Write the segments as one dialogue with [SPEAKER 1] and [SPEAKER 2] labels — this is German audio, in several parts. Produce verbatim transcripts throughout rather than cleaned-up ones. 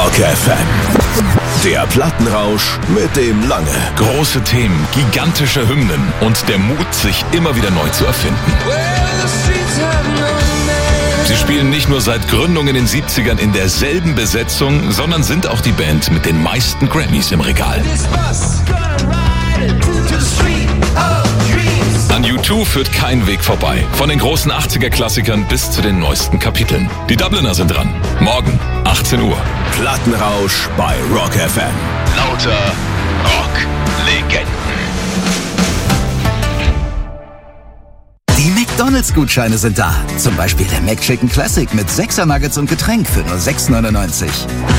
[SPEAKER 1] Rock F M. Der Plattenrausch mit dem Lange.
[SPEAKER 2] Große Themen, gigantische Hymnen und der Mut, sich immer wieder neu zu erfinden. Sie spielen nicht nur seit Gründung in den siebzigern in derselben Besetzung, sondern sind auch die Band mit den meisten Grammys im Regal. An U zwei führt kein Weg vorbei. Von den großen achtziger-Klassikern bis zu den neuesten Kapiteln. Die Dubliner sind dran. Morgen, achtzehn Uhr.
[SPEAKER 1] Plattenrausch bei Rock F M.
[SPEAKER 2] Lauter Rock-Legenden.
[SPEAKER 3] Die McDonalds-Gutscheine sind da. Zum Beispiel der McChicken Classic mit sechser Nuggets und Getränk für nur sechs neunundneunzig.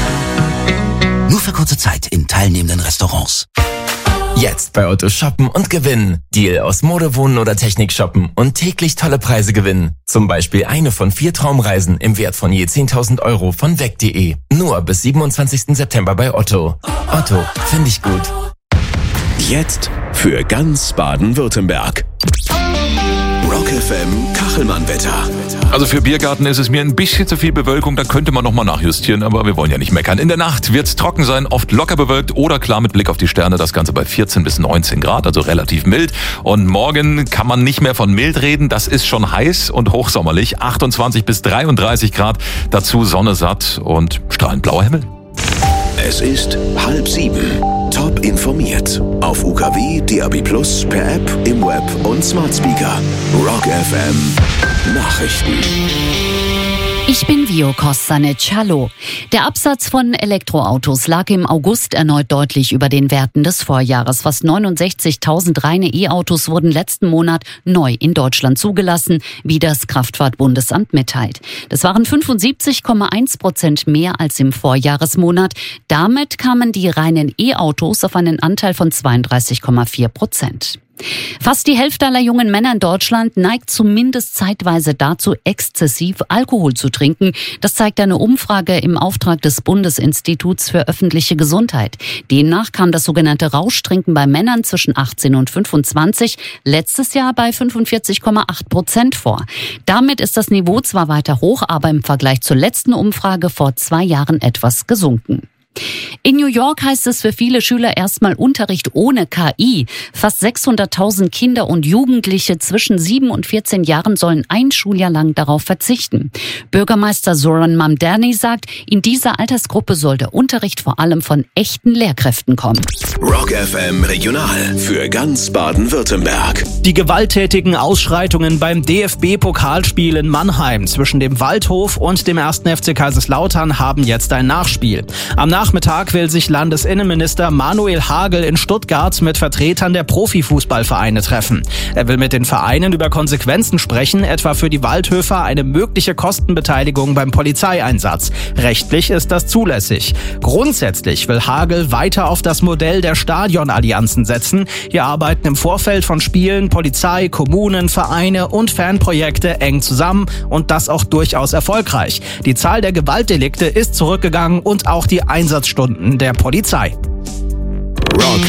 [SPEAKER 3] Nur für kurze Zeit in teilnehmenden Restaurants.
[SPEAKER 4] Jetzt bei Otto shoppen und gewinnen. Deal aus Mode, Wohnen oder Technik shoppen und täglich tolle Preise gewinnen. Zum Beispiel eine von vier Traumreisen im Wert von je zehntausend Euro von weg punkt de. Nur bis siebenundzwanzigsten September bei Otto. Otto, finde ich gut.
[SPEAKER 1] Jetzt für ganz Baden-Württemberg. Rock F M Kachelmann-Wetter.
[SPEAKER 2] Also für Biergarten ist es mir ein bisschen zu viel Bewölkung, da könnte man nochmal nachjustieren, aber wir wollen ja nicht meckern. In der Nacht wird es trocken sein, oft locker bewölkt oder klar mit Blick auf die Sterne, das Ganze bei vierzehn bis neunzehn Grad, also relativ mild. Und morgen kann man nicht mehr von mild reden, das ist schon heiß und hochsommerlich, achtundzwanzig bis dreiunddreißig Grad, dazu Sonne satt und strahlend blauer Himmel.
[SPEAKER 1] Es ist halb sieben. Top informiert. Auf U K W, D A B plus, per App, im Web und Smart Speaker. Rock F M Nachrichten.
[SPEAKER 5] Ich bin Vio Kostanic. Hallo. Der Absatz von Elektroautos lag im August erneut deutlich über den Werten des Vorjahres. Fast neunundsechzigtausend reine E-Autos wurden letzten Monat neu in Deutschland zugelassen, wie das Kraftfahrtbundesamt mitteilt. Das waren fünfundsiebzig Komma eins Prozent mehr als im Vorjahresmonat. Damit kamen die reinen E-Autos auf einen Anteil von zweiunddreißig Komma vier Prozent. Fast die Hälfte aller jungen Männer in Deutschland neigt zumindest zeitweise dazu, exzessiv Alkohol zu trinken. Das zeigt eine Umfrage im Auftrag des Bundesinstituts für öffentliche Gesundheit. Demnach kam das sogenannte Rauschtrinken bei Männern zwischen achtzehn und fünfundzwanzig letztes Jahr bei fünfundvierzig Komma acht Prozent vor. Damit ist das Niveau zwar weiter hoch, aber im Vergleich zur letzten Umfrage vor zwei Jahren etwas gesunken. In New York heißt es für viele Schüler erstmal Unterricht ohne K I. Fast sechshunderttausend Kinder und Jugendliche zwischen sieben und vierzehn Jahren sollen ein Schuljahr lang darauf verzichten. Bürgermeister Zoran Mamdani sagt, in dieser Altersgruppe soll der Unterricht vor allem von echten Lehrkräften kommen.
[SPEAKER 1] Rock F M Regional für ganz Baden-Württemberg.
[SPEAKER 6] Die gewalttätigen Ausschreitungen beim D F B-Pokalspiel in Mannheim zwischen dem Waldhof und dem ersten F C Kaiserslautern haben jetzt ein Nachspiel. Am Nachmittag will sich Landesinnenminister Manuel Hagel in Stuttgart mit Vertretern der Profifußballvereine treffen. Er will mit den Vereinen über Konsequenzen sprechen, etwa für die Waldhöfer eine mögliche Kostenbeteiligung beim Polizeieinsatz. Rechtlich ist das zulässig. Grundsätzlich will Hagel weiter auf das Modell der Stadionallianzen setzen. Hier arbeiten im Vorfeld von Spielen Polizei, Kommunen, Vereine und Fanprojekte eng zusammen und das auch durchaus erfolgreich. Die Zahl der Gewaltdelikte ist zurückgegangen und auch die Einsatzstunden der Polizei.
[SPEAKER 1] Rock